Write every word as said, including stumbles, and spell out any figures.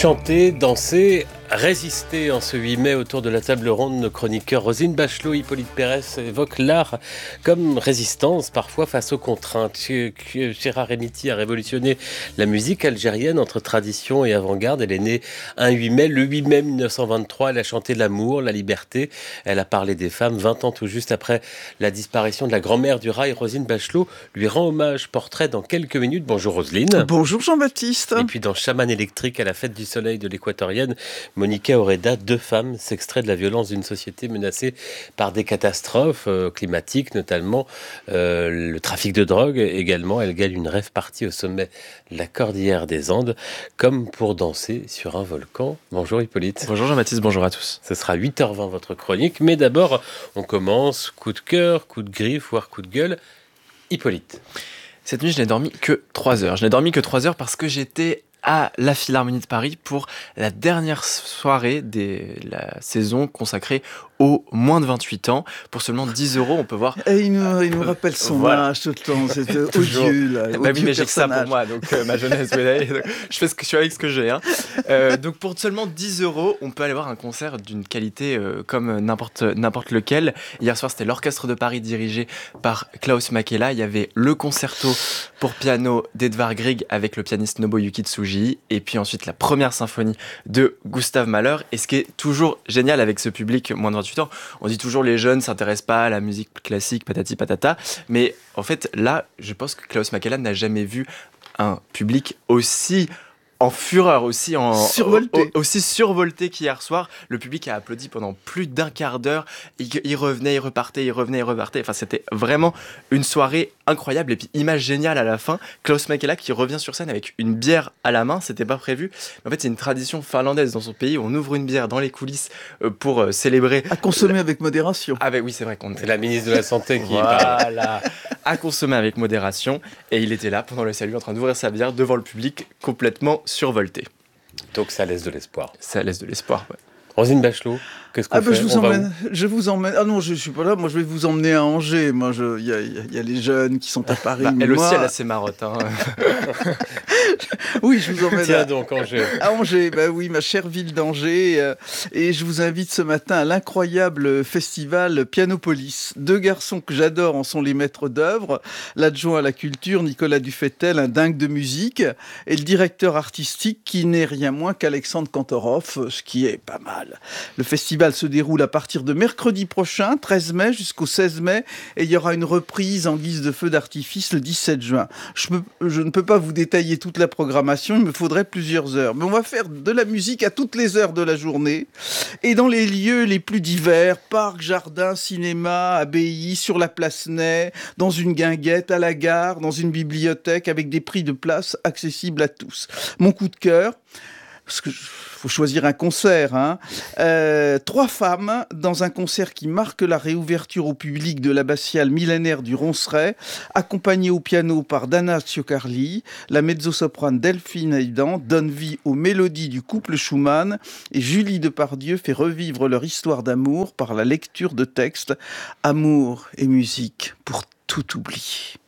Chanter, danser, résister en ce huit mai autour de la table ronde, nos chroniqueurs Roselyne Bachelot, Hippolyte Pérès évoquent l'art comme résistance parfois face aux contraintes. Gérard Emiti a révolutionné la musique algérienne entre tradition et avant-garde. Elle est née un huit mai, le huit mai mille neuf cent vingt-trois. Elle a chanté l'amour, la liberté. Elle a parlé des femmes vingt ans tout juste après la disparition de la grand-mère du rail. Roselyne Bachelot lui rend hommage. Portrait dans quelques minutes. Bonjour Roselyne. Bonjour Jean-Baptiste. Et puis dans Chaman électrique à la fête du soleil de l'équatorienne, Monica Oreda, deux femmes s'extraient de la violence d'une société menacée par des catastrophes euh, climatiques, notamment euh, le trafic de drogue également. Elles gagnent une rêve partie au sommet de la cordillère des Andes, comme pour danser sur un volcan. Bonjour Hippolyte. Bonjour Jean-Baptiste, bonjour à tous. Ce sera huit heures vingt votre chronique, mais d'abord on commence coup de cœur, coup de griffe, voire coup de gueule. Hippolyte. Cette nuit je n'ai dormi que trois heures. Je n'ai dormi que trois heures parce que j'étais à la Philharmonie de Paris pour la dernière soirée de la saison consacrée aux moins de vingt-huit ans. Pour seulement dix euros, on peut voir... Et il nous, il nous rappelle son voilà. âge tout le temps, c'est odieux. Là, bah oui, mais j'ai que ça pour moi, donc euh, ma jeunesse, donc, je fais ce que je suis avec ce que j'ai. Hein. Euh, donc pour seulement dix euros, on peut aller voir un concert d'une qualité euh, comme n'importe, n'importe lequel. Hier soir, c'était l'Orchestre de Paris dirigé par Klaus Makela. Il y avait le concerto pour piano d'Edvard Grieg avec le pianiste Nobuyuki Tsuji. Et puis ensuite, la première symphonie de Gustav Mahler. Et ce qui est toujours génial avec ce public moins de vingt-huit ans, on dit toujours les jeunes ne s'intéressent pas à la musique classique, patati patata. Mais en fait, là, je pense que Klaus Makela n'a jamais vu un public aussi en fureur, aussi en survolté. Au, aussi survolté qu'hier soir. Le public a applaudi pendant plus d'un quart d'heure. Il, il revenait, il repartait, il revenait, il repartait. Enfin, c'était vraiment une soirée incroyable. Et puis, image géniale à la fin, Klaus Makela qui revient sur scène avec une bière à la main. C'était pas prévu. Mais en fait, c'est une tradition finlandaise dans son pays. On ouvre une bière dans les coulisses pour euh, célébrer. À consommer avec modération. Ah ben oui, c'est vrai qu'on. C'est la ministre de la Santé qui voilà. parle. À consommer avec modération. Et il était là pendant le salut en train d'ouvrir sa bière devant le public complètement survolté. Donc ça laisse de l'espoir. Ça laisse de l'espoir, ouais. Roselyne Bachelot, qu'est-ce qu'on ah ben fait je vous On va emmène, je vous emmène. Ah non, je, je suis pas là. Moi, je vais vous emmener à Angers. Moi, je, il y a, y a les jeunes qui sont à Paris. Bah, elle moi... aussi, elle a ses marottes. Hein. oui, je vous emmène. Tiens à... donc Angers. À Angers, bah oui, ma chère ville d'Angers. Euh, et je vous invite ce matin à l'incroyable festival Pianopolis. Deux garçons que j'adore en sont les maîtres d'œuvre. L'adjoint à la culture, Nicolas Dufetel, un dingue de musique, et le directeur artistique qui n'est rien moins qu'Alexandre Kantorov, ce qui est pas mal. Le festival Le festival se déroule à partir de mercredi prochain, treize mai, jusqu'au seize mai, et il y aura une reprise en guise de feu d'artifice le dix-sept juin. Je, peux, je ne peux pas vous détailler toute la programmation, il me faudrait plusieurs heures. Mais on va faire de la musique à toutes les heures de la journée, et dans les lieux les plus divers, parcs, jardins, cinéma, abbayes, sur la place Ney, dans une guinguette, à la gare, dans une bibliothèque, avec des prix de place accessibles à tous. Mon coup de cœur, parce que faut choisir un concert, hein. Euh, trois femmes dans un concert qui marque la réouverture au public de l'abbatiale millénaire du Ronceret, accompagnée au piano par Dana Ciocarli, la mezzo-soprane Delphine Aidan donne vie aux mélodies du couple Schumann et Julie Depardieu fait revivre leur histoire d'amour par la lecture de textes. Amour et musique pour tout oublier.